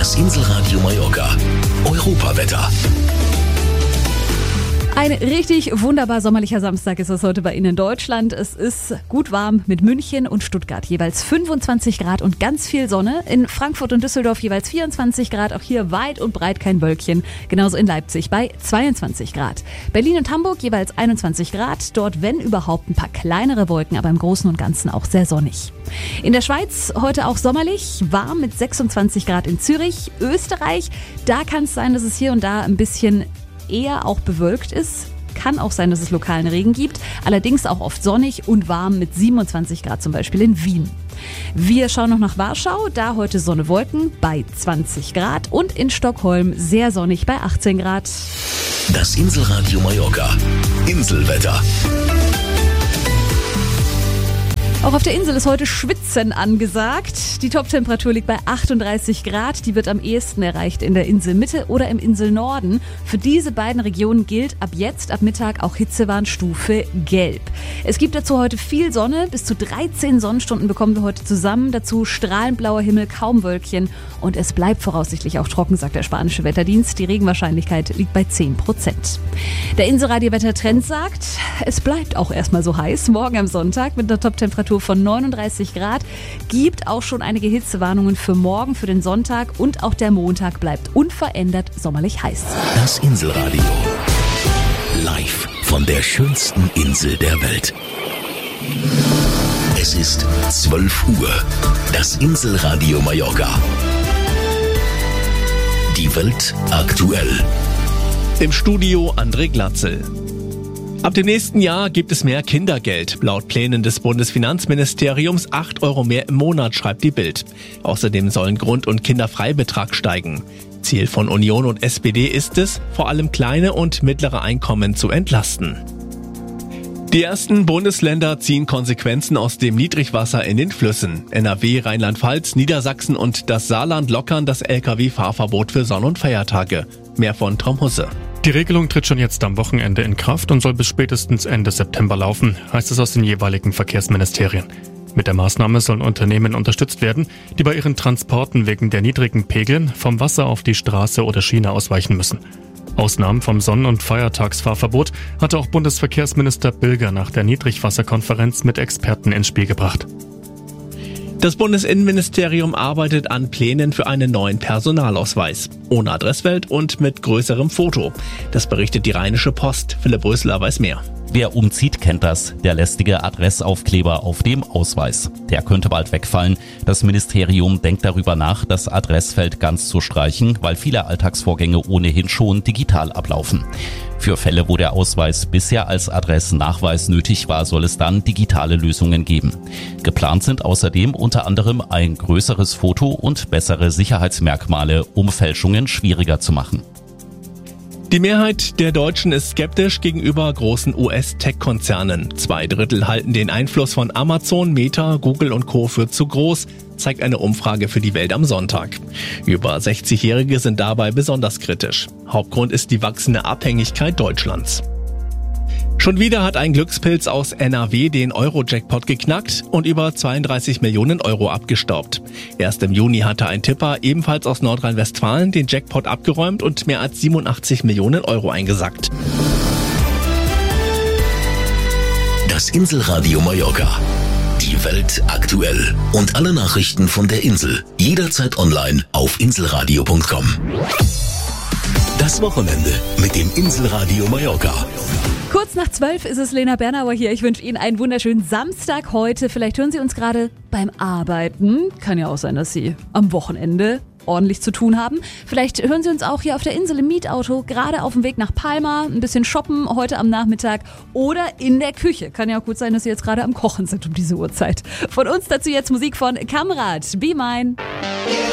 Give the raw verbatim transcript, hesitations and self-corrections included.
Das Inselradio Mallorca. Europawetter. Ein richtig wunderbar sommerlicher Samstag ist es heute bei Ihnen in Deutschland. Es ist gut warm mit München und Stuttgart jeweils fünfundzwanzig Grad und ganz viel Sonne. In Frankfurt und Düsseldorf jeweils vierundzwanzig Grad, auch hier weit und breit kein Wölkchen. Genauso in Leipzig bei zweiundzwanzig Grad. Berlin und Hamburg jeweils einundzwanzig Grad. Dort, wenn überhaupt, ein paar kleinere Wolken, aber im Großen und Ganzen auch sehr sonnig. In der Schweiz heute auch sommerlich, warm mit sechsundzwanzig Grad in Zürich. Österreich, da kann es sein, dass es hier und da ein bisschen eher auch bewölkt ist. Kann auch sein, dass es lokalen Regen gibt. Allerdings auch oft sonnig und warm mit siebenundzwanzig Grad zum Beispiel in Wien. Wir schauen noch nach Warschau. Da heute Sonne, Wolken bei zwanzig Grad. Und in Stockholm sehr sonnig bei achtzehn Grad. Das Inselradio Mallorca. Inselwetter. Auch auf der Insel ist heute Schwitzen angesagt. Die Toptemperatur liegt bei achtunddreißig Grad. Die wird am ehesten erreicht in der Inselmitte oder im Inselnorden. Für diese beiden Regionen gilt ab jetzt, ab Mittag, auch Hitzewarnstufe Gelb. Es gibt dazu heute viel Sonne. Bis zu dreizehn Sonnenstunden bekommen wir heute zusammen. Dazu strahlend blauer Himmel, kaum Wölkchen. Und es bleibt voraussichtlich auch trocken, sagt der spanische Wetterdienst. Die Regenwahrscheinlichkeit liegt bei zehn Prozent. Der Inselradio-Wettertrend sagt, es bleibt auch erstmal so heiß. Morgen am Sonntag mit einer Toptemperatur von neununddreißig Grad, gibt auch schon einige Hitzewarnungen für morgen, für den Sonntag, und auch der Montag bleibt unverändert sommerlich heiß. Das Inselradio. Live von der schönsten Insel der Welt. Es ist zwölf Uhr. Das Inselradio Mallorca. Die Welt aktuell. Im Studio André Glatzel. Ab dem nächsten Jahr gibt es mehr Kindergeld. Laut Plänen des Bundesfinanzministeriums acht Euro mehr im Monat, schreibt die Bild. Außerdem sollen Grund- und Kinderfreibetrag steigen. Ziel von Union und S P D ist es, vor allem kleine und mittlere Einkommen zu entlasten. Die ersten Bundesländer ziehen Konsequenzen aus dem Niedrigwasser in den Flüssen. N R W, Rheinland-Pfalz, Niedersachsen und das Saarland lockern das L K W-Fahrverbot für Sonn- und Feiertage. Mehr von Tom Husse. Die Regelung tritt schon jetzt am Wochenende in Kraft und soll bis spätestens Ende September laufen, heißt es aus den jeweiligen Verkehrsministerien. Mit der Maßnahme sollen Unternehmen unterstützt werden, die bei ihren Transporten wegen der niedrigen Pegel vom Wasser auf die Straße oder Schiene ausweichen müssen. Ausnahmen vom Sonn- und Feiertagsfahrverbot hatte auch Bundesverkehrsminister Bilger nach der Niedrigwasserkonferenz mit Experten ins Spiel gebracht. Das Bundesinnenministerium arbeitet an Plänen für einen neuen Personalausweis. Ohne Adressfeld und mit größerem Foto. Das berichtet die Rheinische Post. Philipp Rösler weiß mehr. Wer umzieht, kennt das. Der lästige Adressaufkleber auf dem Ausweis. Der könnte bald wegfallen. Das Ministerium denkt darüber nach, das Adressfeld ganz zu streichen, weil viele Alltagsvorgänge ohnehin schon digital ablaufen. Für Fälle, wo der Ausweis bisher als Adressnachweis nötig war, soll es dann digitale Lösungen geben. Geplant sind außerdem unter anderem ein größeres Foto und bessere Sicherheitsmerkmale, um Fälschungen schwieriger zu machen. Die Mehrheit der Deutschen ist skeptisch gegenüber großen U S-Tech-Konzernen. Zwei Drittel halten den Einfluss von Amazon, Meta, Google und Co. für zu groß, zeigt eine Umfrage für die Welt am Sonntag. Über sechzigjährige sind dabei besonders kritisch. Hauptgrund ist die wachsende Abhängigkeit Deutschlands. Schon wieder hat ein Glückspilz aus N R W den Euro-Jackpot geknackt und über zweiunddreißig Millionen Euro abgestaubt. Erst im Juni hatte ein Tipper, ebenfalls aus Nordrhein-Westfalen, den Jackpot abgeräumt und mehr als siebenundachtzig Millionen Euro eingesackt. Das Inselradio Mallorca. Die Welt aktuell. Und alle Nachrichten von der Insel. Jederzeit online auf inselradio punkt com. Das Wochenende mit dem Inselradio Mallorca. Kurz nach zwölf ist es, Lena Bernauer hier. Ich wünsche Ihnen einen wunderschönen Samstag heute. Vielleicht hören Sie uns gerade beim Arbeiten. Kann ja auch sein, dass Sie am Wochenende ordentlich zu tun haben. Vielleicht hören Sie uns auch hier auf der Insel im Mietauto, gerade auf dem Weg nach Palma, ein bisschen shoppen heute am Nachmittag oder in der Küche. Kann ja auch gut sein, dass Sie jetzt gerade am Kochen sind um diese Uhrzeit. Von uns dazu jetzt Musik von Kamrat, Be Mine.